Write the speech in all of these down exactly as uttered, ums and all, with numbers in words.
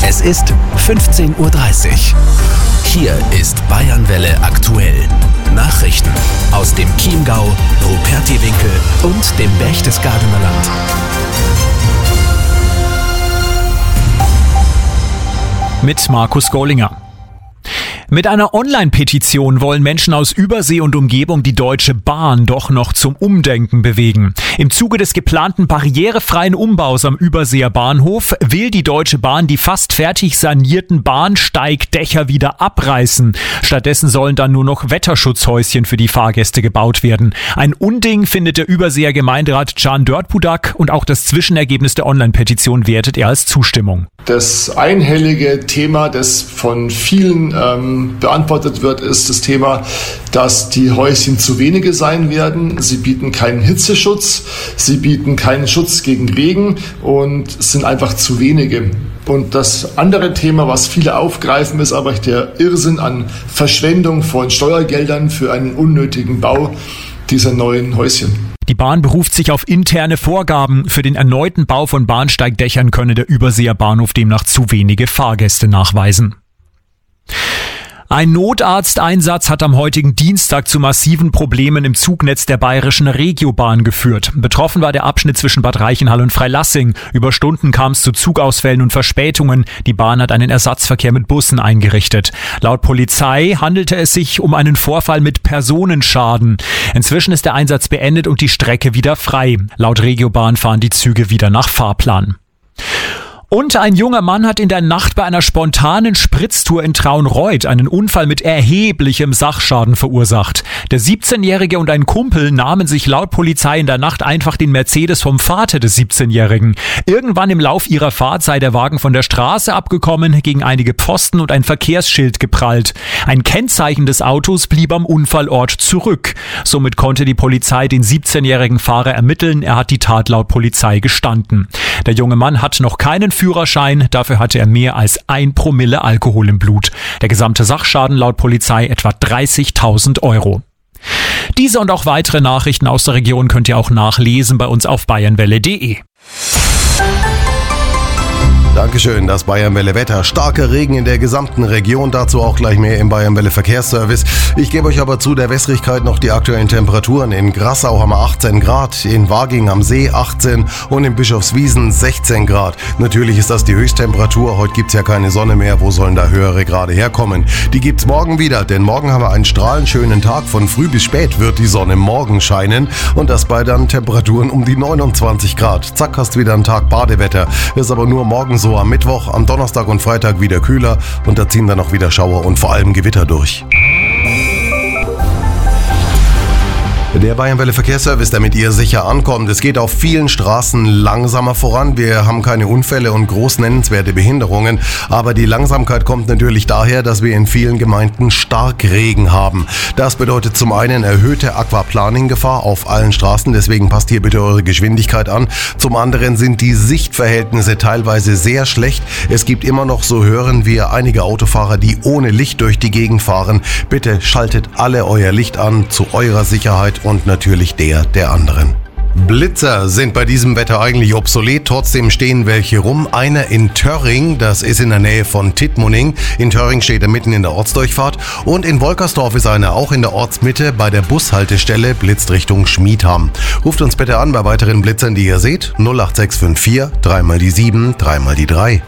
Es ist fünfzehn Uhr dreißig. Hier ist Bayernwelle aktuell. Nachrichten aus dem Chiemgau, Rupertiwinkel und dem Berchtesgadener Land. Mit Markus Gollinger. Mit einer Online-Petition wollen Menschen aus Übersee und Umgebung die Deutsche Bahn doch noch zum Umdenken bewegen. Im Zuge des geplanten barrierefreien Umbaus am Überseer Bahnhof will die Deutsche Bahn die fast fertig sanierten Bahnsteigdächer wieder abreißen. Stattdessen sollen dann nur noch Wetterschutzhäuschen für die Fahrgäste gebaut werden. Ein Unding findet der Überseer Gemeinderat Can Dörtbudak und auch das Zwischenergebnis der Online-Petition wertet er als Zustimmung. Das einhellige Thema, das von vielen ähm, beantwortet wird, ist das Thema, dass die Häuschen zu wenige sein werden. Sie bieten keinen Hitzeschutz, sie bieten keinen Schutz gegen Regen und sind einfach zu wenige. Und das andere Thema, was viele aufgreifen, ist aber der Irrsinn an Verschwendung von Steuergeldern für einen unnötigen Bau dieser neuen Häuschen. Die Bahn beruft sich auf interne Vorgaben. Für den erneuten Bau von Bahnsteigdächern könne der Überseer Bahnhof demnach zu wenige Fahrgäste nachweisen. Ein Notarzteinsatz hat am heutigen Dienstag zu massiven Problemen im Zugnetz der bayerischen Regiobahn geführt. Betroffen war der Abschnitt zwischen Bad Reichenhall und Freilassing. Über Stunden kam es zu Zugausfällen und Verspätungen. Die Bahn hat einen Ersatzverkehr mit Bussen eingerichtet. Laut Polizei handelte es sich um einen Vorfall mit Personenschaden. Inzwischen ist der Einsatz beendet und die Strecke wieder frei. Laut Regiobahn fahren die Züge wieder nach Fahrplan. Und ein junger Mann hat in der Nacht bei einer spontanen Spritztour in Traunreut einen Unfall mit erheblichem Sachschaden verursacht. Der siebzehnjährige und ein Kumpel nahmen sich laut Polizei in der Nacht einfach den Mercedes vom Vater des siebzehnjährigen. Irgendwann im Lauf ihrer Fahrt sei der Wagen von der Straße abgekommen, gegen einige Pfosten und ein Verkehrsschild geprallt. Ein Kennzeichen des Autos blieb am Unfallort zurück. Somit konnte die Polizei den siebzehnjährigen Fahrer ermitteln. Er hat die Tat laut Polizei gestanden. Der junge Mann hat noch keinen Führerschein, dafür hatte er mehr als ein Promille Alkohol im Blut. Der gesamte Sachschaden laut Polizei etwa dreißigtausend Euro. Diese und auch weitere Nachrichten aus der Region könnt ihr auch nachlesen bei uns auf bayernwelle punkt de. Dankeschön, das Bayernwelle Wetter. Starker Regen in der gesamten Region, dazu auch gleich mehr im Bayernwelle Verkehrsservice. Ich gebe euch aber zu der Wässrigkeit noch die aktuellen Temperaturen. In Grassau haben wir achtzehn Grad, in Waging am See achtzehn und in Bischofswiesen sechzehn Grad. Natürlich ist das die Höchsttemperatur, heute gibt's ja keine Sonne mehr, wo sollen da höhere Grade herkommen? Die gibt's morgen wieder, denn morgen haben wir einen strahlenschönen Tag, von früh bis spät wird die Sonne morgen scheinen und das bei dann Temperaturen um die neunundzwanzig Grad. Zack, hast wieder einen Tag Badewetter, ist aber nur morgen so. So am Mittwoch, am Donnerstag und Freitag wieder kühler und da ziehen dann auch wieder Schauer und vor allem Gewitter durch. Der Bayernwelle Verkehrsservice, damit ihr sicher ankommt. Es geht auf vielen Straßen langsamer voran. Wir haben keine Unfälle und groß nennenswerte Behinderungen. Aber die Langsamkeit kommt natürlich daher, dass wir in vielen Gemeinden Starkregen haben. Das bedeutet zum einen erhöhte Aquaplaning-Gefahr auf allen Straßen. Deswegen passt hier bitte eure Geschwindigkeit an. Zum anderen sind die Sichtverhältnisse teilweise sehr schlecht. Es gibt immer noch, so hören wir, einige Autofahrer, die ohne Licht durch die Gegend fahren. Bitte schaltet alle euer Licht an, zu eurer Sicherheit und natürlich der der anderen. Blitzer sind bei diesem Wetter eigentlich obsolet, trotzdem stehen welche rum. Einer in Törring, das ist in der Nähe von Tittmoning. In Törring steht er mitten in der Ortsdurchfahrt. Und in Wolkersdorf ist einer auch in der Ortsmitte bei der Bushaltestelle, blitzt Richtung Schmiedham. Ruft uns bitte an bei weiteren Blitzern, die ihr seht. null acht sechs fünf vier, drei mal die sieben, drei mal die drei.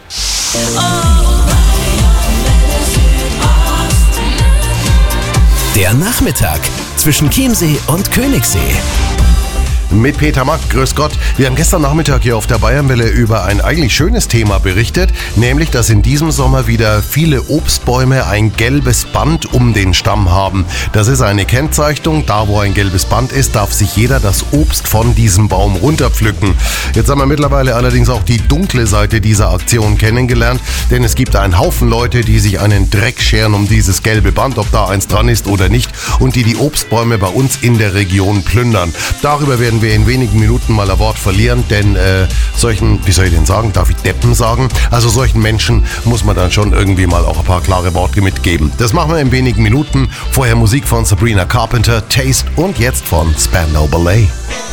Der Nachmittag zwischen Chiemsee und Königssee. Mit Peter Mack, grüß Gott. Wir haben gestern Nachmittag hier auf der Bayernwelle über ein eigentlich schönes Thema berichtet, nämlich, dass in diesem Sommer wieder viele Obstbäume ein gelbes Band um den Stamm haben. Das ist eine Kennzeichnung, da wo ein gelbes Band ist, darf sich jeder das Obst von diesem Baum runterpflücken. Jetzt haben wir mittlerweile allerdings auch die dunkle Seite dieser Aktion kennengelernt, denn es gibt einen Haufen Leute, die sich einen Dreck scheren um dieses gelbe Band, ob da eins dran ist oder nicht, und die die Obstbäume bei uns in der Region plündern. Darüber werden wir in wenigen Minuten mal ein Wort verlieren, denn äh, solchen, wie soll ich denn sagen, darf ich Deppen sagen? Also solchen Menschen muss man dann schon irgendwie mal auch ein paar klare Worte mitgeben. Das machen wir in wenigen Minuten. Vorher Musik von Sabrina Carpenter, Taste und jetzt von Spandau Ballet.